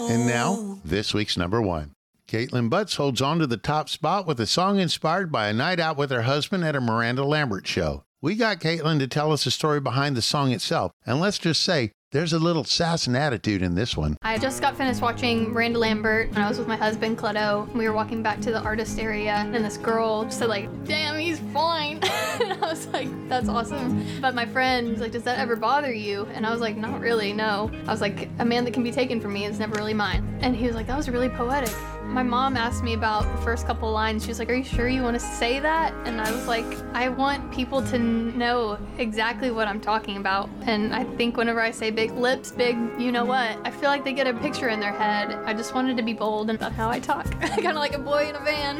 And now, this week's number one. Caitlin Butts holds on to the top spot with a song inspired by a night out with her husband at a Miranda Lambert show. We got Caitlin to tell us the story behind the song itself, and let's just say, there's a little sass and attitude in this one. I just got finished watching Miranda Lambert when I was with my husband, Cleto. We were walking back to the artist area, and this girl said, like, damn, he's fine. And I was like, that's awesome. But my friend was like, does that ever bother you? And I was like, not really, no. I was like, a man that can be taken from me is never really mine. And he was like, that was really poetic. My mom asked me about the first couple lines. She was like, are you sure you want to say that? And I was like, I want people to know exactly what I'm talking about. And I think whenever I say big lips, big you know what, I feel like they get a picture in their head. I just wanted to be bold about how I talk. Kind of like a boy in a van.